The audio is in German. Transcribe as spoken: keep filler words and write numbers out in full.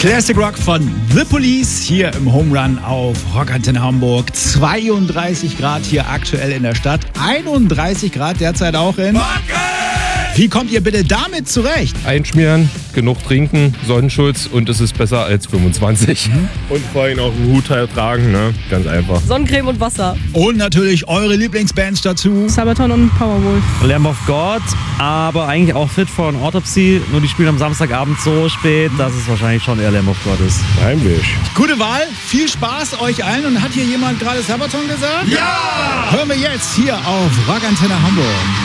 Classic Rock von The Police hier im Home Run auf Rockantenne Hamburg. zweiunddreißig Grad hier aktuell in der Stadt, einunddreißig Grad derzeit auch in... Wie kommt ihr bitte damit zurecht? Einschmieren, genug trinken, Sonnenschutz und es ist besser als fünfundzwanzig. Mhm. Und vor allem auch einen Hut tragen, ne? Ganz einfach. Sonnencreme und Wasser. Und natürlich eure Lieblingsbands dazu. Sabaton und Powerwolf. Lamb of God, aber eigentlich auch Fit for an Autopsy. Nur die spielen am Samstagabend so spät, dass es wahrscheinlich schon eher Lamb of God ist. Heimlich. Gute Wahl, viel Spaß euch allen. Und hat hier jemand gerade Sabaton gesagt? Ja! Hören wir jetzt hier auf Rockantenne Hamburg.